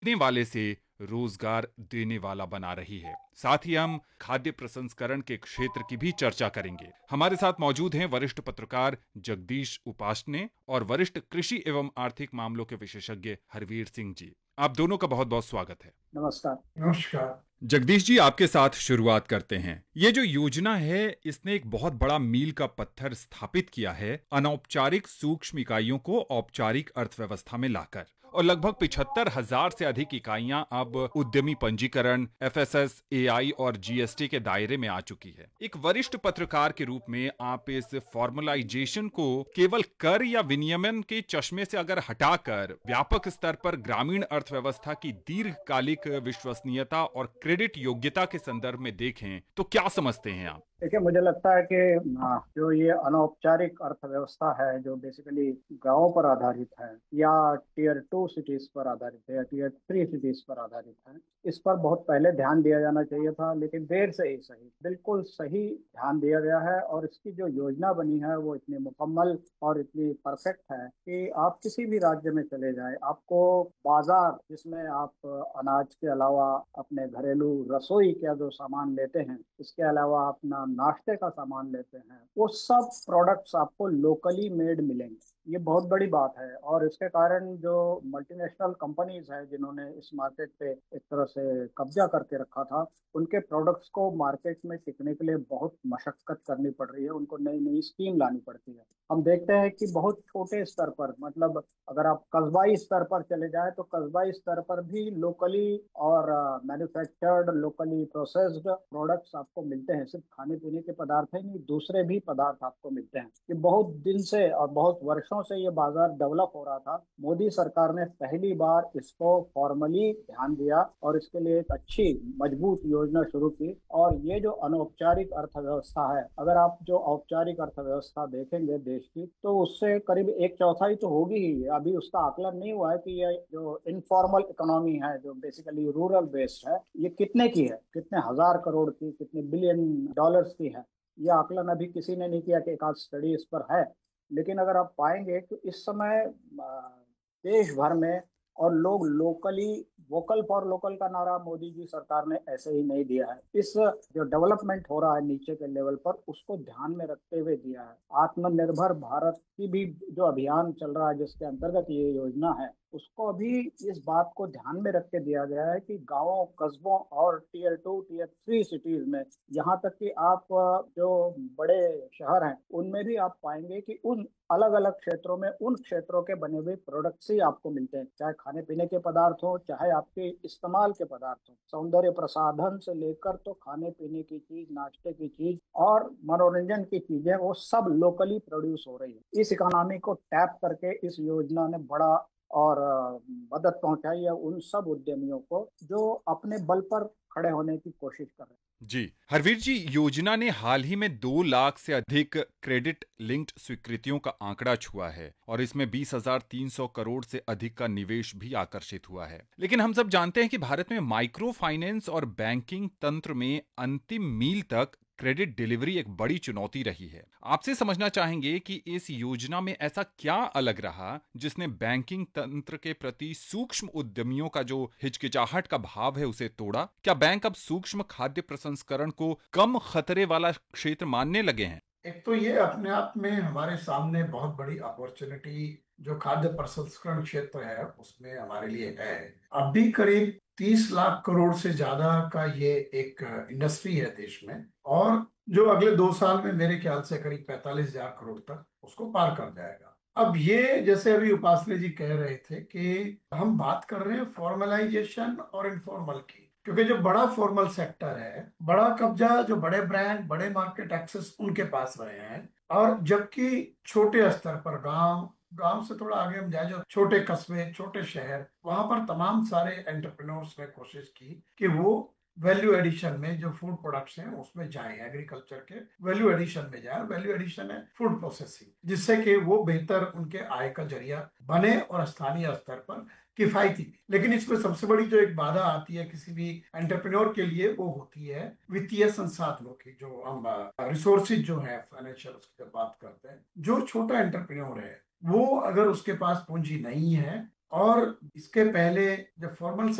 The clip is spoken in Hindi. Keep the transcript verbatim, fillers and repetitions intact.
देने वाले से रोजगार देने वाला बना रही है। साथ ही हम खाद्य प्रसंस्करण के क्षेत्र की भी चर्चा करेंगे। हमारे साथ मौजूद हैं वरिष्ठ पत्रकार जगदीश उपासने और वरिष्ठ कृषि एवं आर्थिक मामलों के विशेषज्ञ हरवीर सिंह जी। आप दोनों का बहुत बहुत स्वागत है। नमस्कार। नमस्कार। जगदीश जी, आपके साथ शुरुआत करते हैं। ये जो योजना है, इसने एक बहुत बड़ा मील का पत्थर स्थापित किया है, अनौपचारिक सूक्ष्म इकाइयों को औपचारिक अर्थव्यवस्था में लाकर। और लगभग पिछहत्तर हजार से अधिक इकाइयां अब उद्यमी पंजीकरण, एफ एस एस ए आई और जी एस टी के दायरे में आ चुकी है। एक वरिष्ठ पत्रकार के रूप में आप इस फॉर्मलाइजेशन को केवल कर या विनियमन के चश्मे से अगर हटाकर व्यापक स्तर पर ग्रामीण अर्थव्यवस्था की दीर्घकालिक विश्वसनीयता और क्रेडिट योग्यता के संदर्भ में देखें तो क्या समझते हैं आप? देखिए, मुझे लगता है कि आ, जो ये अनौपचारिक अर्थव्यवस्था है जो बेसिकली गांवों पर आधारित है या टीयर टू सिटीज पर आधारित है या टीयर थ्री सिटीज पर आधारित है, इस पर बहुत पहले ध्यान दिया जाना चाहिए था, लेकिन देर से ही सही, बिल्कुल सही ध्यान दिया गया है। और इसकी जो योजना बनी है वो इतनी मुकम्मल और इतनी परफेक्ट है कि आप किसी भी राज्य में चले जाएं, आपको बाजार जिसमें आप अनाज के अलावा अपने घरेलू रसोई का जो सामान लेते हैं, इसके अलावा अपना नाश्ते का सामान लेते हैं, वो सब प्रोडक्ट्स आपको लोकली मेड मिलेंगे। ये बहुत बड़ी बात है और इसके कारण जो मल्टीनेशनल कंपनीज हैं जिन्होंने इस मार्केट पे एक तरह से कब्जा करके रखा था, उनके प्रोडक्ट्स को मार्केट में टिकने के लिए बहुत मशक्कत करनी पड़ रही है, उनको नई नई स्कीम लानी पड़ती है। हम देखते हैं कि बहुत छोटे स्तर पर, मतलब अगर आप कस्बाई स्तर पर चले जाएं तो कस्बाई स्तर पर भी लोकली और मैन्युफैक्चर्ड, लोकली प्रोसेस्ड प्रोडक्ट्स आपको मिलते हैं। सिर्फ खाने पीने के पदार्थ ही नहीं, दूसरे भी पदार्थ आपको मिलते हैं। ये बहुत दिन से और बहुत वर्षों से ये बाजार डेवलप हो रहा था। मोदी सरकार ने पहली बार इसको फॉर्मली ध्यान दिया और इसके लिए एक अच्छी मजबूत योजना शुरू की। और ये जो अनौपचारिक अर्थव्यवस्था है, अगर आप जो औपचारिक अर्थव्यवस्था देखेंगे देश की, तो उससे करीब एक चौथाई तो होगी ही। अभी उसका आकलन नहीं हुआ है कि ये जो इनफॉर्मल इकोनॉमी है जो बेसिकली रूरल बेस्ड है, ये कितने की है, कितने हजार करोड़ की, कितने बिलियन डॉलर्स की है। ये आकलन अभी किसी ने नहीं किया कि एक आध स्टडी इस पर है। लेकिन अगर आप पाएंगे कि इस समय अ, देश भर में और लोग लोकली, वोकल फॉर लोकल का नारा मोदी जी सरकार ने ऐसे ही नहीं दिया है। इस जो डेवलपमेंट हो रहा है नीचे के लेवल पर, उसको ध्यान में रखते हुए दिया है। आत्मनिर्भर भारत की भी जो अभियान चल रहा है जिसके अंतर्गत ये योजना है, उसको अभी इस बात को ध्यान में रख के दिया गया है कि गांवों, कस्बों और tier two tier three cities में, यहाँ तक कि आप अ, जो बड़े शहर हैं उनमें भी आप पाएंगे कि उन अलग अलग क्षेत्रों में उन क्षेत्रों के बने हुए प्रोडक्ट्स ही आपको मिलते हैं, चाहे खाने पीने के पदार्थ हो, चाहे आपके इस्तेमाल के पदार्थ हो, सौंदर्य प्रसाधन से लेकर तो खाने पीने की चीज, नाश्ते की चीज और मनोरंजन की चीजें, वो सब लोकली प्रोड्यूस हो रही है। इस इकोनॉमी को टैप करके इस योजना ने बड़ा और अ, मदद पहुंचाई है उन सब उद्यमियों को जो अपने बल पर खड़े होने की कोशिश कर रहे हैं। जी हरवीर जी, योजना ने हाल ही में दो लाख से अधिक क्रेडिट लिंक्ड स्वीकृतियों का आंकड़ा छुआ है और इसमें बीस हजार तीन सौ करोड़ से अधिक का निवेश भी आकर्षित हुआ है। लेकिन हम सब जानते हैं कि भारत में माइक्रो फाइनेंस और बैंकिंग तंत्र में अंतिम मील तक क्रेडिट डिलीवरी एक बड़ी चुनौती रही है। आपसे समझना चाहेंगे कि इस योजना में ऐसा क्या अलग रहा जिसने बैंकिंग तंत्र के प्रति सूक्ष्म उद्यमियों का जो हिचकिचाहट का भाव है उसे तोड़ा? क्या बैंक अब सूक्ष्म खाद्य प्रसंस्करण को कम खतरे वाला क्षेत्र मानने लगे हैं? एक तो ये अपने आप में हमारे सामने बहुत बड़ी अपॉर्चुनिटी जो खाद्य प्रसंस्करण क्षेत्र है उसमें हमारे लिए है। अब भी करीब तीस लाख करोड़ से ज्यादा का ये एक इंडस्ट्री है देश में, और जो अगले दो साल में मेरे ख्याल से करीब पैंतालीस हजार करोड़ तक उसको पार कर जाएगा। अब ये जैसे अभी उपासने जी कह रहे थे कि हम बात कर रहे हैं फॉर्मलाइजेशन और इनफॉर्मल की, क्योंकि जो बड़ा फॉर्मल सेक्टर है, बड़ा कब्जा जो बड़े ब्रांड, बड़े मार्केट एक्सेस उनके पास रहे हैं, और जबकि छोटे स्तर पर गांव, गांव से थोड़ा आगे हम जाए जो छोटे कस्बे, छोटे शहर, वहां पर तमाम सारे एंटरप्रेन्योर्स ने कोशिश की कि वो वैल्यू एडिशन में जो फूड प्रोडक्ट्स हैं उसमें जाएं, एग्रीकल्चर के वैल्यू एडिशन में जाएं। वैल्यू एडिशन है फूड प्रोसेसिंग, जिससे कि वो बेहतर उनके आय का जरिया बने और स्थानीय स्तर पर किफायती भी। लेकिन इसमें सबसे बड़ी जो एक बाधा आती है किसी भी एंटरप्रेन्योर के लिए, वो होती है वित्तीय संसाधनों की। जो हम रिसोर्सेज जो है फाइनेंशियल, उसकी जब बात करते हैं, जो छोटा एंटरप्रेन्योर है वो अगर उसके पास पूंजी नहीं है और इसके पहले जब फॉर्मल